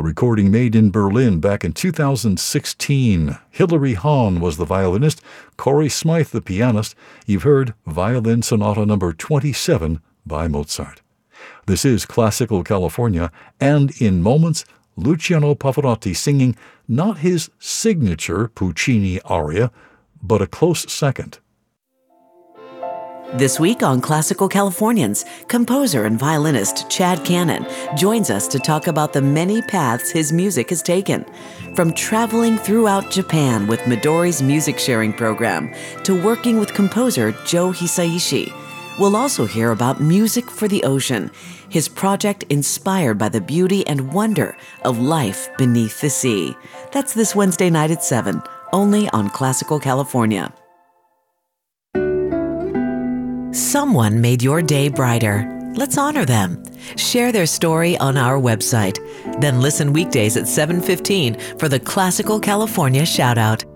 a recording made in Berlin back in 2016. Hilary Hahn was the violinist, Corey Smythe the pianist. You've heard Violin Sonata No. 27 by Mozart. This is Classical California, and in moments, Luciano Pavarotti singing not his signature Puccini aria, but a close second. This week on Classical Californians, composer and violinist Chad Cannon joins us to talk about the many paths his music has taken. From traveling throughout Japan with Midori's music sharing program to working with composer Joe Hisaishi. We'll also hear about Music for the Ocean, his project inspired by the beauty and wonder of life beneath the sea. That's this Wednesday night at 7, only on Classical California. Someone made your day brighter. Let's honor them. Share their story on our website. Then listen weekdays at 7:15 for the Classical California Shoutout.